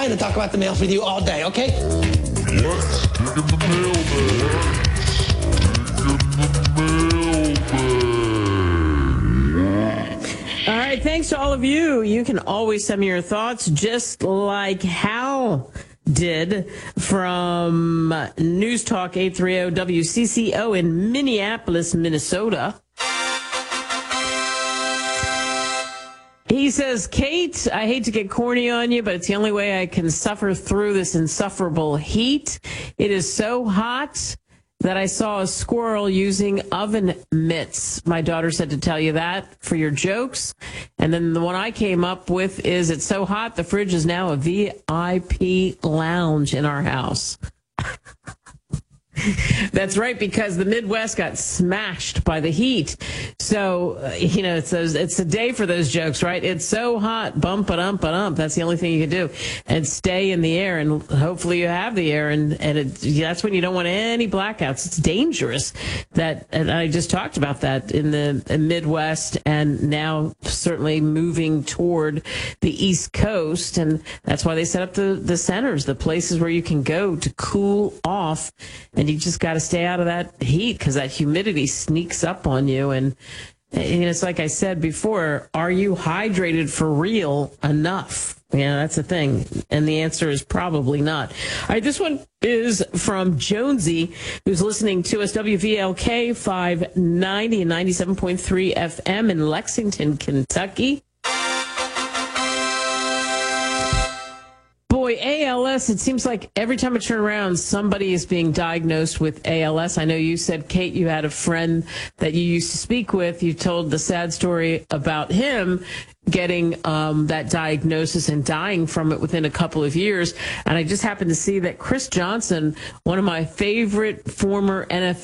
to talk about the mail with you all day, okay? Let's dig in the mailbag. All right, thanks to all of you. You can always send me your thoughts, just like Hal did from News Talk 830 WCCO in Minneapolis, Minnesota. He says, Kate, I hate to get corny on you, but it's the only way I can suffer through this insufferable heat. It is so hot that I saw a squirrel using oven mitts. My daughter said to tell you that for your jokes. And then the one I came up with is, it's so hot, the fridge is now a VIP lounge in our house. That's right, because the Midwest got smashed by the heat. So, it's a day for those jokes, right? It's so hot, bump-a-dump-a-dump. That's the only thing you can do. And stay in the air, and hopefully you have the air. And that's when you don't want any blackouts. It's dangerous. And I just talked about that in the Midwest, and now certainly moving toward the East Coast. And that's why they set up the centers, the places where you can go to cool off. And you just got to stay out of that heat because that humidity sneaks up on you. And it's like I said before, are you hydrated for real enough? That's the thing. And the answer is probably not. All right, this one is from Jonesy, who's listening to us, WVLK 590 and 97.3 FM in Lexington, Kentucky. Boy, ALS, it seems like every time I turn around, somebody is being diagnosed with ALS. I know you said, Kate, you had a friend that you used to speak with. You told the sad story about him getting that diagnosis and dying from it within a couple of years. And I just happened to see that Chris Johnson, one of my favorite former NFL